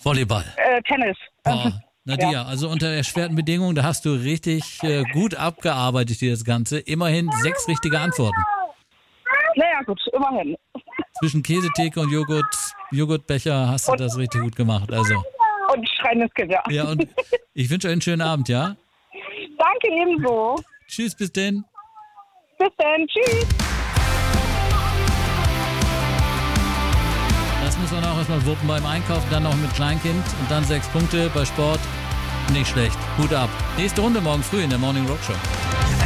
Volleyball. Tennis. Boah. Nadia, Ja. also unter erschwerten Bedingungen, da hast du richtig gut abgearbeitet hier das Ganze. Immerhin 6 richtige Antworten. Naja, gut, immerhin. Zwischen Käsetheke und Joghurtbecher hast du das richtig gut gemacht. Also. Und schreiendes Kind, ja. Ja, und ich wünsche euch einen schönen Abend, ja? Danke ebenso. Tschüss, bis denn. Bis dann. Tschüss. Das muss man auch erstmal wuppen beim Einkaufen, dann noch mit Kleinkind und dann 6 Punkte bei Sport. Nicht schlecht. Hut ab. Nächste Runde morgen früh in der Morning Rock Show.